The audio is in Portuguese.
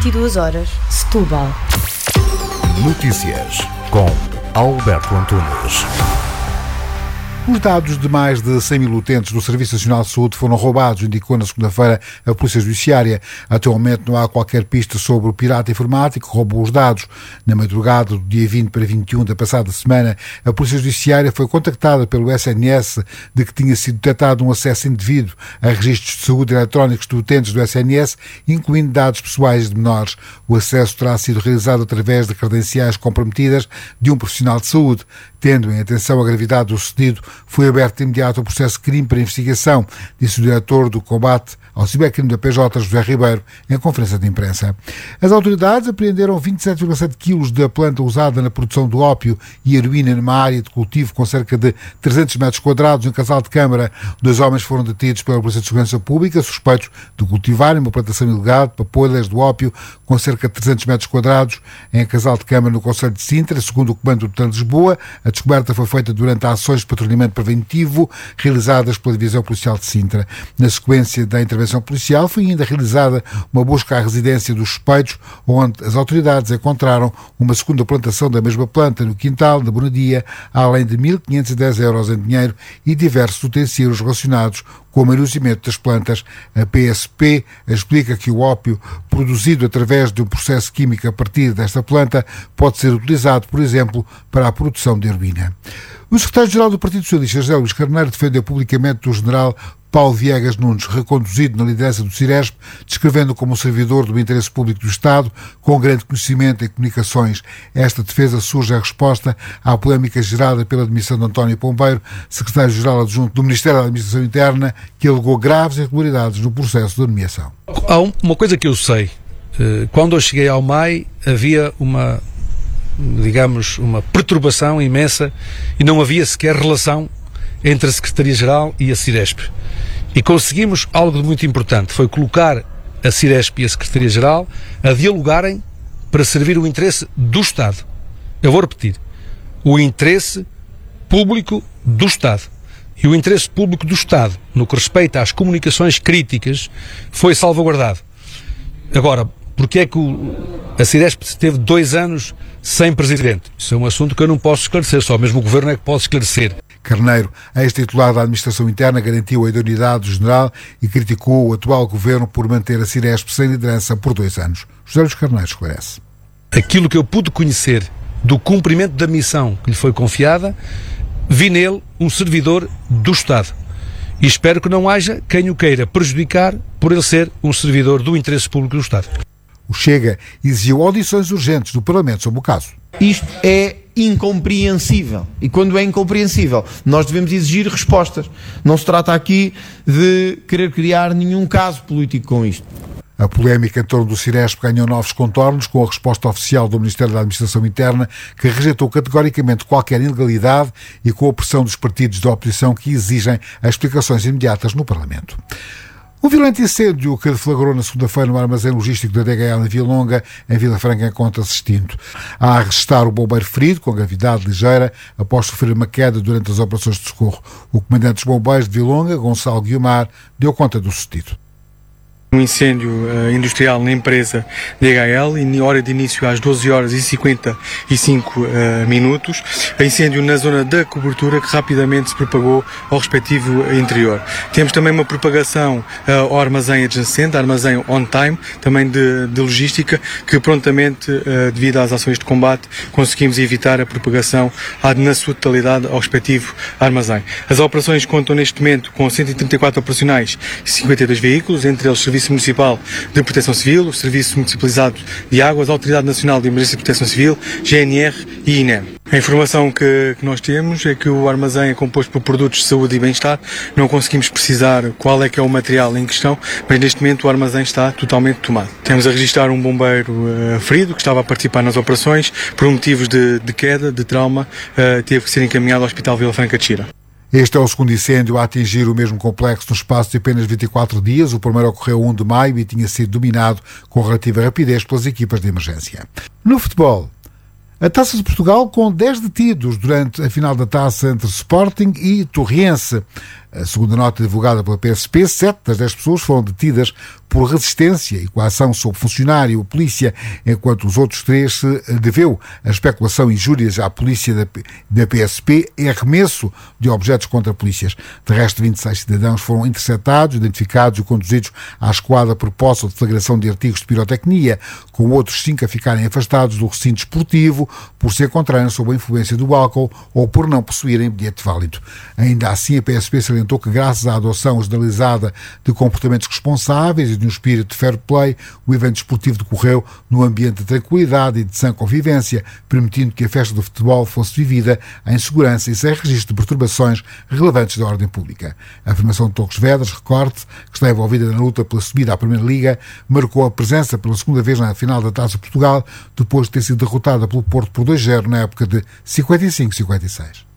22 horas, Setúbal. Notícias com Alberto Antunes. Os dados de mais de 100 mil utentes do Serviço Nacional de Saúde foram roubados, indicou na segunda-feira a Polícia Judiciária. Atualmente não há qualquer pista sobre o pirata informático que roubou os dados. Na madrugada do dia 20 para 21 da passada semana, a Polícia Judiciária foi contactada pelo SNS de que tinha sido detectado um acesso indevido a registros de saúde eletrónicos de utentes do SNS, incluindo dados pessoais de menores. O acesso terá sido realizado através de credenciais comprometidas de um profissional de saúde. Tendo em atenção a gravidade do sucedido, foi aberto de imediato o processo de crime para investigação, disse o diretor do combate ao cibercrime da PJ, José Ribeiro, em conferência de imprensa. As autoridades apreenderam 27,7 quilos da planta usada na produção do ópio e heroína numa área de cultivo com cerca de 300 metros quadrados em Casal de Câmara. 2 homens foram detidos pela Polícia de Segurança Pública, suspeitos de cultivarem uma plantação ilegal de papoilas do ópio com cerca de 300 metros quadrados em Casal de Câmara, no concelho de Sintra. Segundo o Comando do de Lisboa, a descoberta foi feita durante ações de patrulhamento preventivo realizadas pela Divisão Policial de Sintra. Na sequência da intervenção policial, foi ainda realizada uma busca à residência dos suspeitos, onde as autoridades encontraram uma segunda plantação da mesma planta no quintal da moradia, além de 1.510 euros em dinheiro e diversos utensílios relacionados com o manuseamento das plantas. A PSP explica que o ópio produzido através de um processo químico a partir desta planta pode ser utilizado, por exemplo, para a produção de heroína. O secretário-geral do Partido Socialista, José Luís Carneiro, defendeu publicamente o general Paulo Viegas Nunes, reconduzido na liderança do Ciresp, descrevendo como um servidor do interesse público do Estado, com grande conhecimento em comunicações. Esta defesa surge em resposta à polémica gerada pela demissão de António Pombeiro, secretário-geral adjunto do Ministério da Administração Interna, que alegou graves irregularidades no processo de nomeação. Há uma coisa que eu sei. Quando eu cheguei ao MAI, havia uma perturbação imensa e não havia sequer relação entre a Secretaria-Geral e a Ciresp. E conseguimos algo de muito importante, foi colocar a Ciresp e a Secretaria-Geral a dialogarem para servir o interesse do Estado. Eu vou repetir, o interesse público do Estado. E o interesse público do Estado, no que respeita às comunicações críticas, foi salvaguardado. Agora, porque é que a Ciresp teve 2 anos sem presidente? Isso é um assunto que eu não posso esclarecer, só mesmo o Governo é que pode esclarecer. Carneiro, ex-titular da Administração Interna, garantiu a idoneidade do general e criticou o atual Governo por manter a Ciresp sem liderança por 2 anos. José Luís Carneiro esclarece. Aquilo que eu pude conhecer do cumprimento da missão que lhe foi confiada, vi nele um servidor do Estado. E espero que não haja quem o queira prejudicar por ele ser um servidor do interesse público do Estado. O Chega exigiu audições urgentes do Parlamento sobre o caso. Isto é incompreensível. E quando é incompreensível, nós devemos exigir respostas. Não se trata aqui de querer criar nenhum caso político com isto. A polémica em torno do Ciresp ganhou novos contornos com a resposta oficial do Ministério da Administração Interna, que rejeitou categoricamente qualquer ilegalidade, e com a pressão dos partidos da oposição que exigem as explicações imediatas no Parlamento. O violento incêndio que deflagrou na segunda-feira no armazém logístico da DHL em Vilonga, em Vila Franca, encontra-se extinto. Há a registrar o bombeiro ferido, com gravidade ligeira, após sofrer uma queda durante as operações de socorro. O comandante dos bombeiros de Vilonga, Gonçalo Guiomar, deu conta do sucedido. Um incêndio industrial na empresa DHL, hora de início às 12 horas e 55 minutos. Incêndio na zona da cobertura que rapidamente se propagou ao respectivo interior. Temos também uma propagação ao armazém adjacente, armazém on time, também de logística, que prontamente, devido às ações de combate, conseguimos evitar a propagação na sua totalidade ao respectivo armazém. As operações contam neste momento com 134 operacionais e 52 veículos, entre eles Serviço Municipal de Proteção Civil, o Serviço Municipalizado de Águas, a Autoridade Nacional de Emergência e Proteção Civil, GNR e INEM. A informação que nós temos é que o armazém é composto por produtos de saúde e bem-estar. Não conseguimos precisar qual é que é o material em questão, mas neste momento o armazém está totalmente tomado. Temos a registrar um bombeiro ferido que estava a participar nas operações por motivos de queda, de trauma, teve que ser encaminhado ao Hospital Vila Franca de Xira. Este é o segundo incêndio a atingir o mesmo complexo no espaço de apenas 24 dias. O primeiro ocorreu 1 de maio e tinha sido dominado com relativa rapidez pelas equipas de emergência. No futebol, A Taça de Portugal com 10 detidos durante a final da Taça entre Sporting e Torriense. Segundo a nota divulgada pela PSP, 7 das 10 pessoas foram detidas por resistência e coação sobre funcionário ou polícia, enquanto os outros 3 se deveu a especulação e injúrias à polícia da PSP e arremesso de objetos contra polícias. De resto, 26 cidadãos foram interceptados, identificados e conduzidos à esquadra por posse ou deflagração de artigos de pirotecnia, com outros 5 a ficarem afastados do recinto esportivo por se encontrarem sob a influência do álcool ou por não possuírem bilhete válido. Ainda assim, a PSP salientou que, graças à adoção generalizada de comportamentos responsáveis e de um espírito de fair play, o evento esportivo decorreu num ambiente de tranquilidade e de sã convivência, permitindo que a festa do futebol fosse vivida em segurança e sem registro de perturbações relevantes da ordem pública. A afirmação de Torres Vedras, recorte, que está envolvida na luta pela subida à Primeira Liga, marcou a presença pela segunda vez na final da Taça de Portugal, depois de ter sido derrotada pelo Porto por 2-0 na época de 55-56.